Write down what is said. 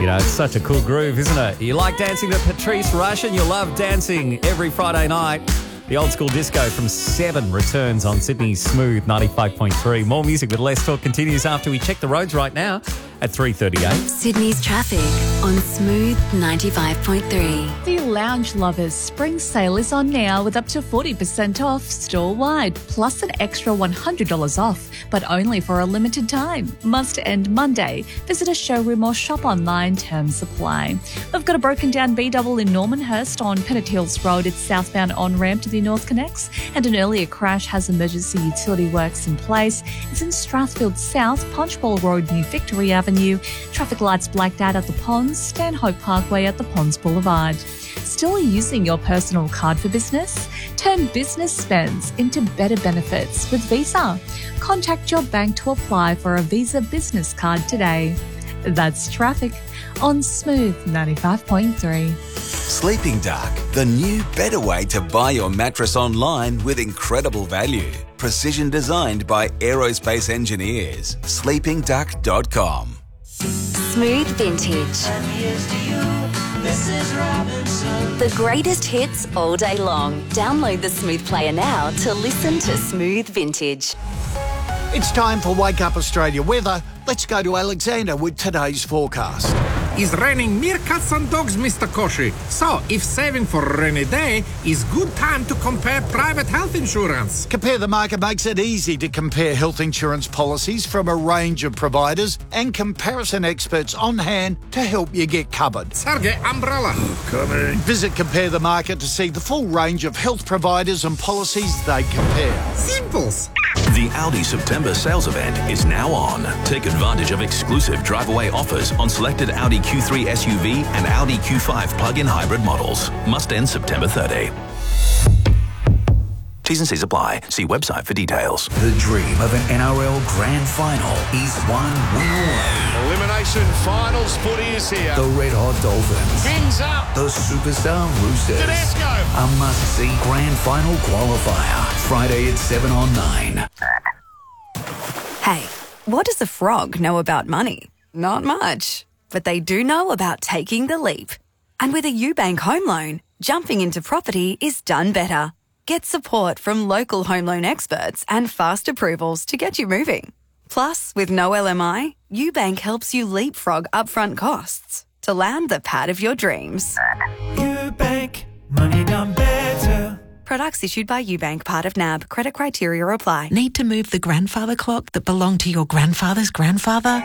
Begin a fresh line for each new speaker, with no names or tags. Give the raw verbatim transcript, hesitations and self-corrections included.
You know, it's such a cool groove, isn't it? You like dancing to Patrice Rushen, you'll love dancing every Friday night. The old school disco from seven returns on Sydney's Smooth ninety-five point three. More music with less talk continues after we check the roads right now at three thirty-eight.
Sydney's traffic on Smooth ninety-five point three.
The Lounge Lovers spring sale is on now with up to forty percent off store-wide, plus an extra one hundred dollars off, but only for a limited time. Must end Monday. Visit a showroom or shop online, terms apply. We've got a broken down B-double in Normanhurst on Pennant Hills Road. It's southbound on-ramp to the North Connects, and an earlier crash has emergency utility works in place. It's in Strathfield South, Punchbowl Road near Victory Avenue. Traffic lights blacked out at the Ponds, Stanhope Parkway at the Ponds Boulevard. Still using your personal card for business? Turn business spends into better benefits with Visa. Contact your bank to apply for a Visa business card today. That's traffic on Smooth ninety-five point three.
Sleeping Dark, the new better way to buy your mattress online with incredible value. Precision designed by aerospace engineers. sleeping duck dot com.
Smooth Vintage. The greatest hits all day long. Download the Smooth Player now to listen to Smooth Vintage.
It's time for Wake Up Australia weather. Let's go to Alexander with today's forecast.
It's raining meerkats and dogs, Mister Koshi. So, if saving for a rainy day is good time to compare private health insurance.
Compare the Market makes it easy to compare health insurance policies from a range of providers and comparison experts on hand to help you get covered.
Sergey, umbrella.
Coming. Visit Compare the Market to see the full range of health providers and policies they compare.
Simples.
The Audi September sales event is now on. Take advantage of exclusive drive-away offers on selected Audi Q three S U V and Audi Q five plug-in hybrid models. Must end September thirtieth. T's and C's apply. See website for details.
The dream of an N R L Grand Final is one win away.
Elimination Finals footy is here.
The Red Hot Dolphins.
Pins up.
The Superstar Roosters.
Tedesco.
A must-see Grand Final qualifier. Friday at seven on nine.
Hey, what does a frog know about money? Not much. But they do know about taking the leap. And with a UBank home loan, jumping into property is done better. Get support from local home loan experts and fast approvals to get you moving. Plus, with no L M I, UBank helps you leapfrog upfront costs to land the pad of your dreams.
UBank, money done better.
Products issued by UBank, part of N A B. Credit criteria apply.
Need to move the grandfather clock that belonged to your grandfather's grandfather?